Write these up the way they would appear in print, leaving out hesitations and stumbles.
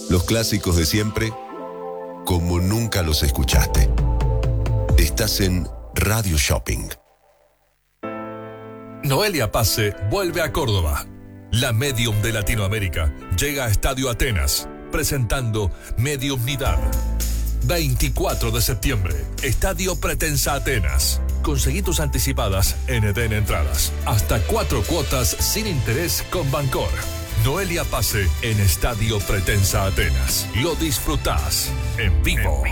Los clásicos de siempre, como nunca los escuchaste. Estás en Radio Shopping. Noelia Pase vuelve a Córdoba. La medium de Latinoamérica llega a Estadio Atenas, presentando Mediumnidad. 24 de septiembre, Estadio Pretensa Atenas. Conseguí tus anticipadas en Eden Entradas. Hasta 4 cuotas sin interés con Bancor. Noelia Pase en Estadio Pretensa Atenas. Lo disfrutás en vivo.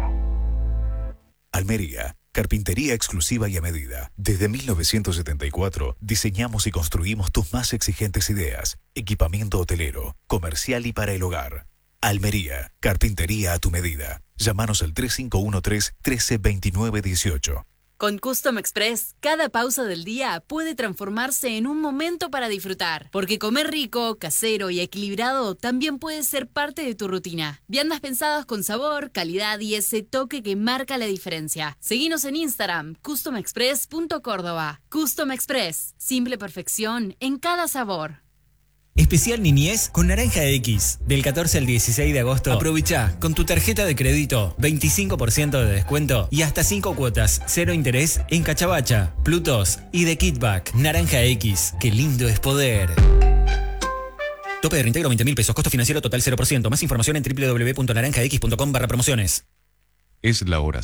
Almería, carpintería exclusiva y a medida. Desde 1974 diseñamos y construimos tus más exigentes ideas. Equipamiento hotelero, comercial y para el hogar. Almería, carpintería a tu medida. Llámanos al 3513-132918. Con Custom Express, cada pausa del día puede transformarse en un momento para disfrutar. Porque comer rico, casero y equilibrado también puede ser parte de tu rutina. Viandas pensadas con sabor, calidad y ese toque que marca la diferencia. Seguinos en Instagram, customexpress.córdoba. Custom Express, simple perfección en cada sabor. Especial Niñez con Naranja X. Del 14 al 16 de agosto. Aprovecha con tu tarjeta de crédito 25% de descuento y hasta 5 cuotas, 0 interés en Cachabacha, Plutos y de Kitback. Naranja X. Qué lindo es poder. Tope de reintegro 20.000 pesos. Costo financiero total 0%. Más información en www.naranjax.com/promociones. Es la hora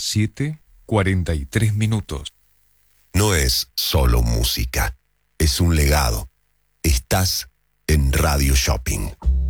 7:43. No es solo música, es un legado. Estás en Radio Shopping.